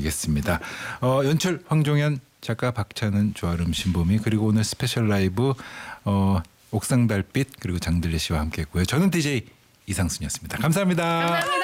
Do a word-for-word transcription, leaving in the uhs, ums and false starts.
하겠습니다. 어, 연출 황종현 작가, 박찬은, 조아름, 신보미, 그리고 오늘 스페셜 라이브 어, 옥상 달빛 그리고 장들레 씨와 함께했고요. 저는 디제이 이상순이었습니다. 감사합니다. 감사합니다.